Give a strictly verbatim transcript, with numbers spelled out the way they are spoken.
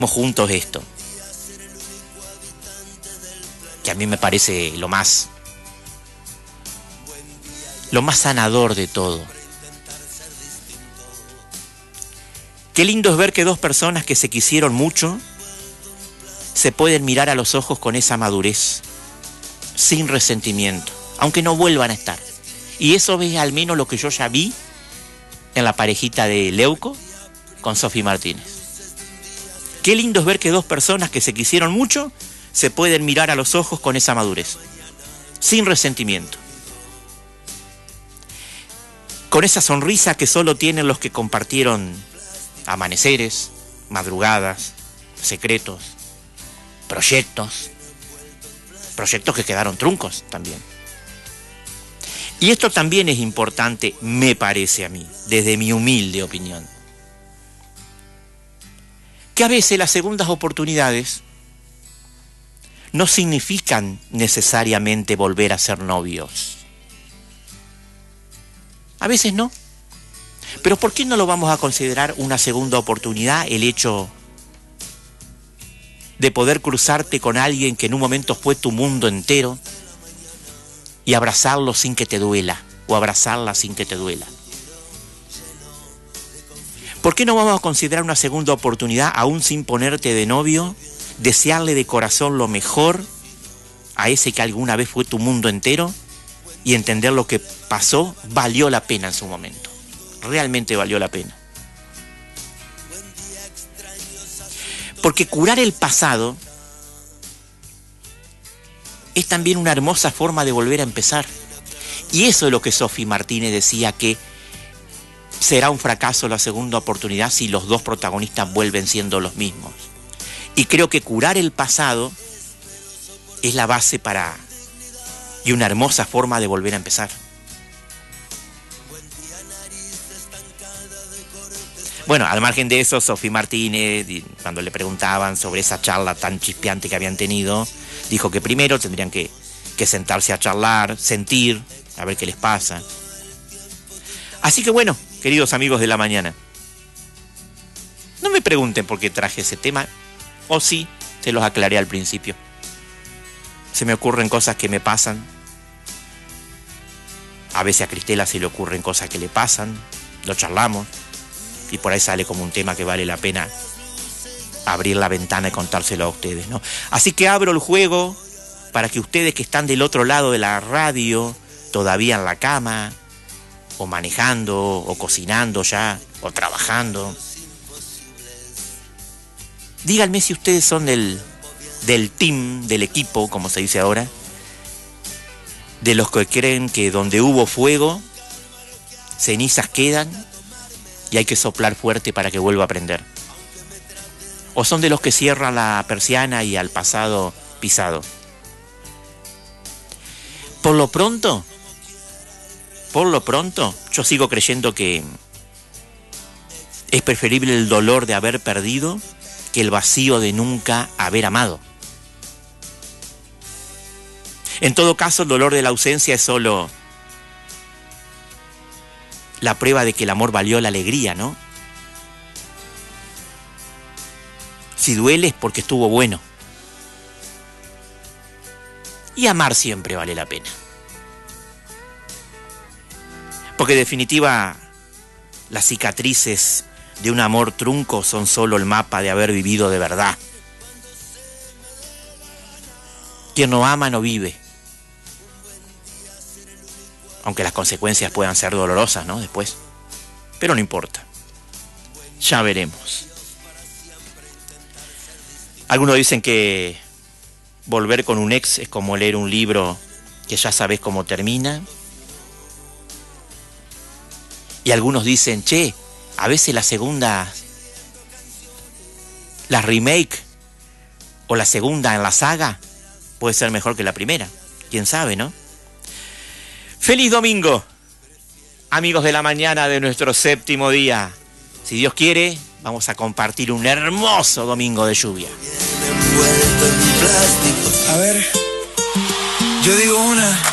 juntos esto, que a mí me parece lo más, lo más sanador de todo. Qué lindo es ver que dos personas que se quisieron mucho se pueden mirar a los ojos con esa madurez, sin resentimiento, aunque no vuelvan a estar. Y eso es al menos lo que yo ya vi en la parejita de Leuco con Sofi Martínez. Qué lindo es ver que dos personas que se quisieron mucho se pueden mirar a los ojos con esa madurez, sin resentimiento. Con esa sonrisa que solo tienen los que compartieron amaneceres, madrugadas, secretos, proyectos, proyectos que quedaron truncos también. Y esto también es importante, me parece a mí, desde mi humilde opinión. Que a veces las segundas oportunidades no significan necesariamente volver a ser novios. A veces no. Pero ¿por qué no lo vamos a considerar una segunda oportunidad el hecho de poder cruzarte con alguien que en un momento fue tu mundo entero y abrazarlo sin que te duela, o abrazarla sin que te duela? ¿Por qué no vamos a considerar una segunda oportunidad, aún sin ponerte de novio, desearle de corazón lo mejor a ese que alguna vez fue tu mundo entero y entender lo que pasó valió la pena en su momento? Realmente valió la pena. Porque curar el pasado es también una hermosa forma de volver a empezar. Y eso es lo que Sofi Martínez decía, que será un fracaso la segunda oportunidad si los dos protagonistas vuelven siendo los mismos. Y creo que curar el pasado es la base para y una hermosa forma de volver a empezar. Bueno, al margen de eso, Sofi Martínez, cuando le preguntaban sobre esa charla tan chispeante que habían tenido, dijo que primero tendrían que, que sentarse a charlar, sentir, a ver qué les pasa. Así que bueno, queridos amigos de la mañana, no me pregunten por qué traje ese tema, o sí, se los aclaré al principio. Se me ocurren cosas que me pasan. A veces a Cristela se le ocurren cosas que le pasan, lo charlamos, y por ahí sale como un tema que vale la pena abrir la ventana y contárselo a ustedes, ¿no? Así que abro el juego para que ustedes que están del otro lado de la radio, todavía en la cama, o manejando, o cocinando ya, o trabajando, díganme si ustedes son del, del team, del equipo, como se dice ahora, de los que creen que donde hubo fuego, cenizas quedan y hay que soplar fuerte para que vuelva a prender. O son de los que cierran la persiana y al pasado pisado. Por lo pronto, por lo pronto, yo sigo creyendo que es preferible el dolor de haber perdido que el vacío de nunca haber amado. En todo caso, el dolor de la ausencia es solo la prueba de que el amor valió la alegría, ¿no? Si duele es porque estuvo bueno. Y amar siempre vale la pena. Porque en definitiva, las cicatrices de un amor trunco son solo el mapa de haber vivido de verdad. Quien no ama no vive. Aunque las consecuencias puedan ser dolorosas, ¿no? Después. Pero no importa. Ya veremos. Algunos dicen que volver con un ex es como leer un libro que ya sabes cómo termina. Y algunos dicen, che, a veces la segunda, la remake o la segunda en la saga puede ser mejor que la primera. Quién sabe, ¿no? ¡Feliz domingo! Amigos de la mañana de nuestro séptimo día. Si Dios quiere, vamos a compartir un hermoso domingo de lluvia. A ver, yo digo una...